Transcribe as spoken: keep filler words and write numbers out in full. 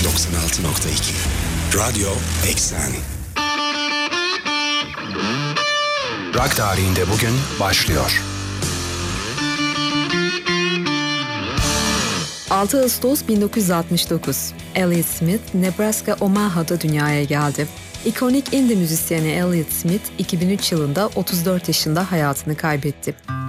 doksan altı nokta iki Radyo Eksen. Rock tarihinde bugün başlıyor. altı Ağustos bin dokuz yüz altmış dokuz. Elliott Smith, Nebraska Omaha'da dünyaya geldi. İkonik indie müzisyeni Elliott Smith, iki bin üç yılında otuz dört yaşında hayatını kaybetti.